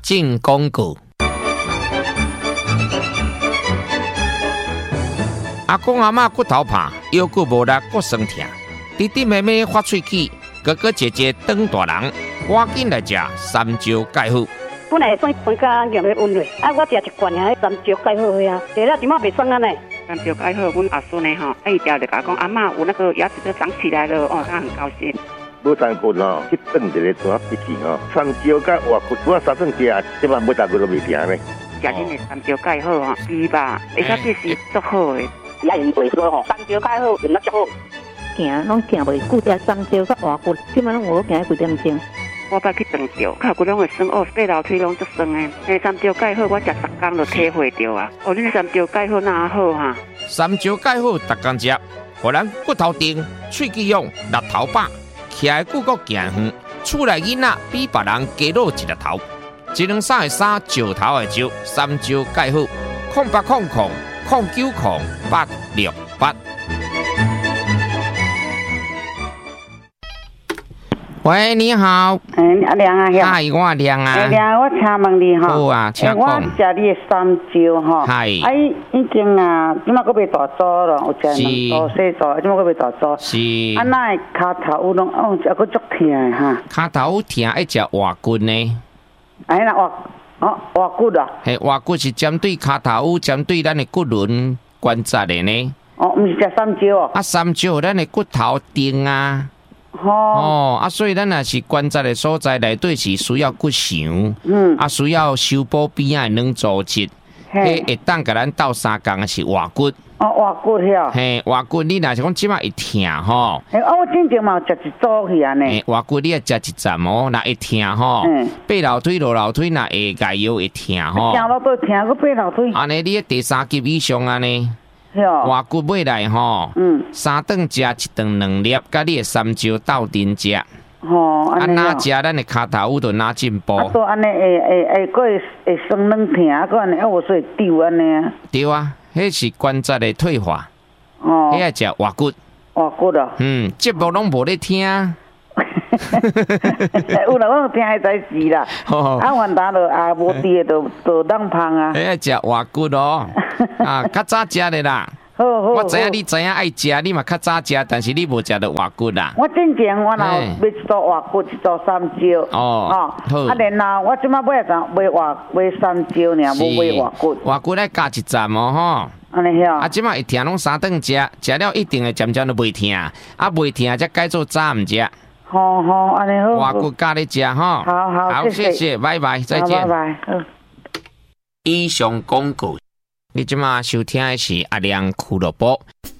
进广告。阿公阿嬷骨头怕，腰骨无力，骨酸痛；弟弟妹妹发喙齿，哥哥姐姐长大人，赶紧来食三椒钙好。 本来酸酸甲硬要温热，我食一罐啊，三椒钙好呀，食了即马袂酸啊呢。 三椒钙好，阮阿孙呢吼，伊条就甲讲阿嬷有那个牙齿都长起来了哦，他很高兴。 无三棍吼，去炖一个大笔记吼，三椒甲活骨，我三顿食，即摆每三棍都袂停呢。 食恁的三椒钙好吼，猪吧，而且这是足好的。 也用袂说吼，三椒钙好，用得足好。 行拢行袂久，食三椒甲活骨，即摆拢有行几点钟。 我捌去长照，脚骨拢会酸哦，爬楼梯拢足酸的。迄三椒钙好，我食10天就体会到啊。哦，恁三椒钙好哪好哈？ 三椒钙好，逐工食，互咱骨头硬、喙齿勇、力头饱，徛的久阁行远。厝内囡仔比别人加老一粒头，一两三的三，石头的石，三椒钙好，0800090868。喂，你好。 阿亮啊， 嗨，我亮啊。 亮，我请问你吼。 好啊，请讲。 我食你的三椒吼。 系。 已经啊，即马佫袂大做咯，有食两大细做，即马佫袂大做。 是。 啊，那骹头有拢食佫足痛的哈。 骹头痛爱食活骨呢？ 哎那活骨啊。 嘿，活骨是针对骹头，针对咱的骨轮关节的呢。 哦，毋是食三椒哦。 啊，三椒咱的骨头硬啊。哦，所以咱若是关节的所在内底是需要骨肠，需要修补边仔软组织，迄会当甲咱斗相共的是活骨。 哦，活骨遐。 嘿，活骨你若是讲即马会痛吼。 嘿，我之前嘛有食一组去安尼。 活骨你要食一站哦，若会痛吼。爬楼梯落楼梯，若会解腰会痛吼。 行路都痛，佮爬楼梯。 安尼你第3级以上安尼。活骨买来吼，3顿食1顿2粒，甲你的三椒斗阵食。 吼， 啊，哪食咱的骹头就哪进步。 啊，都安尼会酸软痛，啊，佮安尼有说丢安尼。 对啊，迄是关节的退化。 哦。 迄要食活骨。 活骨啊。 节目拢无咧听。 有啦，我听迄才是啦。啊，反正就无滴的就当芳啊。 迄要食活骨哦。啊，较早食的啦。我知影你知影爱食，你嘛较早食，但是你无食到活骨啦。 我之前我若买一组活骨，一组三椒。 哦。好。 啊，然后我即摆买三椒尔，无买活骨。 活骨来加一站哦吼。 安尼遐。 啊，即摆会痛拢3顿食，食了一定会渐渐就袂痛，啊袂痛才改做早唔食。 好，安尼好。 活骨加你食吼。 好， 谢谢，拜拜，再见。 拜拜。 以上广告。你即马收听的是阿亮俱乐部。